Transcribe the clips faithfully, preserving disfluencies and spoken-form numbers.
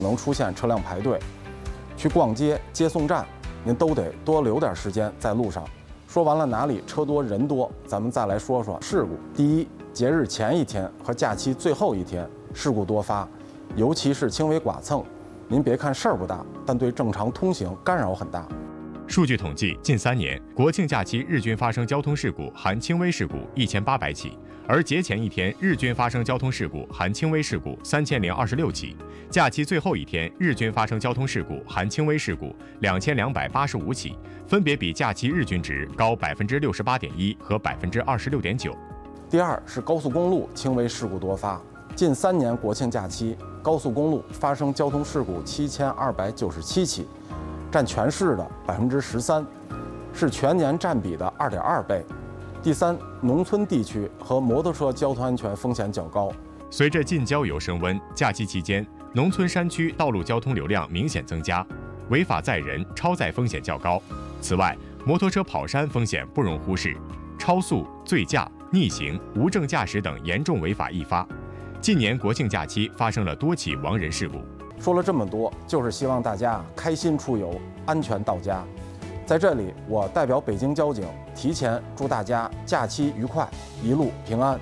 能出现车辆排队。去逛街、接送站，您都得多留点时间在路上。说完了哪里车多人多，咱们再来说说事故。第一，节日前一天和假期最后一天事故多发，尤其是轻微剐蹭。您别看事儿不大，但对正常通行干扰很大。 数据统计，近三年国庆假期日均发生交通事故含轻微事故一千八百起，而节前一天日均发生交通事故含轻微事故三千零二十六起，假期最后一天日均发生交通事故含轻微事故两千两百八十五起，分别比假期日均值高百分之六十八点一和百分之二十六点九。 第二是高速公路轻微事故多发，近三年国庆假期高速公路发生交通事故七千二百九十七起。占全市的百分之十三，是全年占比的二点二倍。第三，农村地区和摩托车交通安全风险较高。 随着近郊游升温，假期期间，农村山区道路交通流量明显增加，违法载人、超载风险较高。此外，摩托车跑山风险不容忽视，超速、醉驾、逆行、无证驾驶等严重违法易发。近年国庆假期发生了多起亡人事故。 说了这么多，就是希望大家开心出游，安全到家。在这里，我代表北京交警提前祝大家假期愉快，一路平安。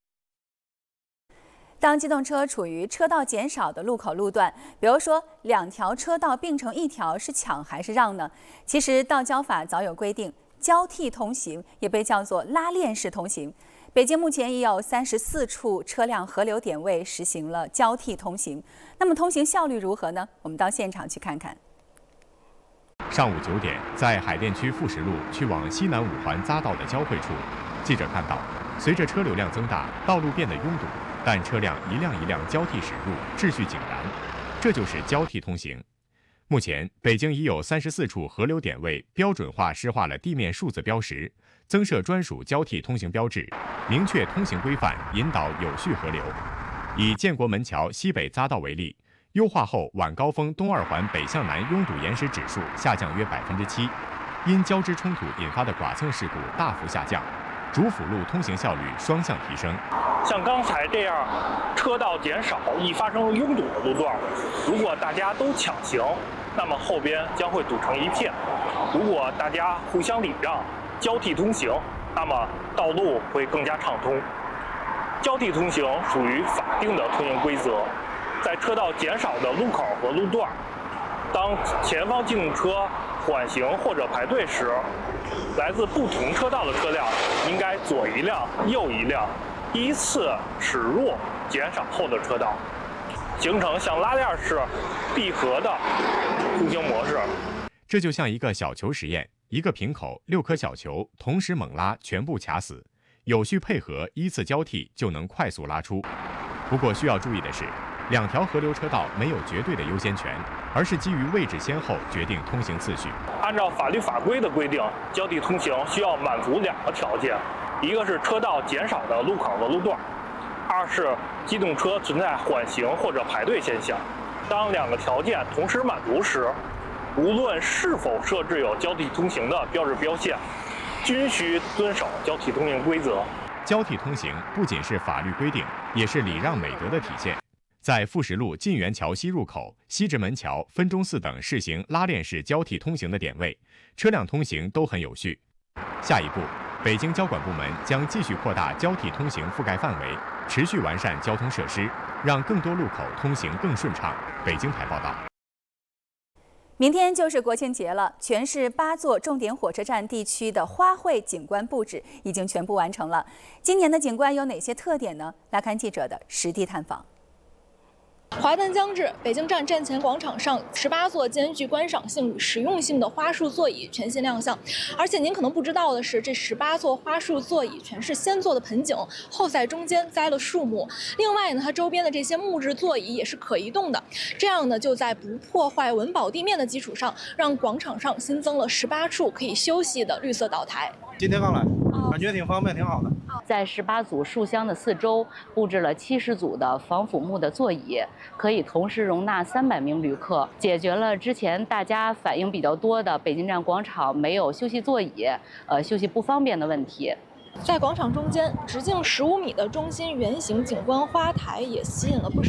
当机动车处于车道减少的路口路段，比如说两条车道并成一条，是抢还是让呢？其实道交法早有规定，交替通行也被叫做拉链式通行。北京目前已有三十四处车辆合流点位实行了交替通行。那么通行效率如何呢？我们到现场去看看。 上午九点，在海淀区富实路去往西南五环匝道的交汇处，记者看到，随着车流量增大，道路变得拥堵，但车辆一辆一辆交替驶入，秩序井然，这就是交替通行。目前，北京已有三十四处合流点位标准化施画了地面数字标识，增设专属交替通行标志，明确通行规范，引导有序合流。以建国门桥西北匝道为例，优化后晚高峰东二环北向南拥堵延时指数下降约百分之七，因交织冲突引发的剐蹭事故大幅下降，主辅路通行效率双向提升。 像刚才这样车道减少、易发生拥堵的路段，如果大家都抢行，那么后边将会堵成一片；如果大家互相礼让、交替通行，那么道路会更加畅通。交替通行属于法定的通行规则，在车道减少的路口和路段，当前方机动车缓行或者排队时，来自不同车道的车辆应该左一辆、右一辆，依次驶入减少后的车道，形成像拉链式闭合的通行模式。 这就像一个小球实验，一个瓶口，六颗小球同时猛拉，全部卡死，有序配合，依次交替就能快速拉出。不过需要注意的是，两条合流车道没有绝对的优先权，而是基于位置先后决定通行次序。 按照法律法规的规定，交替通行需要满足两个条件，一个是车道减少的路口和路段，二是机动车存在缓行或者排队现象。当两个条件同时满足时，无论是否设置有交替通行的标志标线，均需遵守交替通行规则。 交替通行不仅是法律规定，也是礼让美德的体现。在富实路晋源桥西入口、西直门桥、分钟寺等试行拉链式交替通行的点位，车辆通行都很有序。下一步，北京交管部门将继续扩大交替通行覆盖范围，持续完善交通设施，让更多路口通行更顺畅。北京台报道。 明天就是国庆节了，全市八座重点火车站地区的花卉景观布置已经全部完成了。今年的景观有哪些特点呢？来看记者的实地探访。 华诞将至，北京站站前广场上十八座兼具观赏性与实用性的花树座椅全新亮相。而且您可能不知道的是，这十八座花树座椅全是先做的盆景，后在中间栽了树木。另外呢，它周边的这些木质座椅也是可移动的，这样呢就在不破坏文保地面的基础上，让广场上新增了十八处可以休息的绿色岛台。 今天刚来，感觉挺方便，挺好的。 在十八组树箱的四周布置了七十组的防腐木的座椅，可以同时容纳三百名旅客，解决了之前大家反映比较多的北京站广场没有休息座椅，呃，休息不方便的问题。 在广场中间，直径十五米的中心圆形景观花台也吸引了不少游客。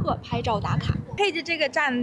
客拍照打卡。 配置这个站